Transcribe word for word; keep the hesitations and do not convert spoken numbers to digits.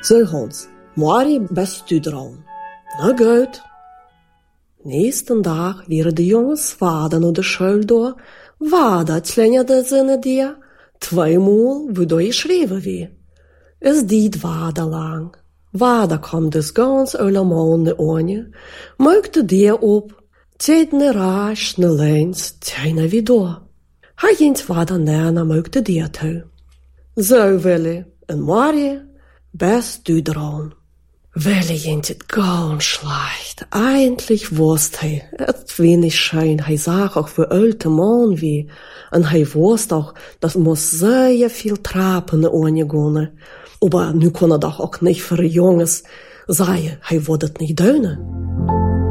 Zo Hans, morgen best u droom. Nou goed. Nächsten dag werden de jongens vader naar de school door. Vader slingerde zijn dier. Tweemaal waardoor geschreven weer. Es diet vader lang. Vader kwam dus ganz allemaal naar Anje, maakte die op, tijd naar rechts, naar links, tijd weer door. Hij ging vader naar maakte die toe. Zo Willy, en morgen best du dran. Willy ging het ganz schlecht. Eigentlich wusste hij het wenig schön. Hij zag auch wie alte man wie. En hij wusste auch, dat moest sehr viel trappen naar Anje gaan. Aber nu kon er doch auch nicht für Jungs sagen, hij wordt het niet doen.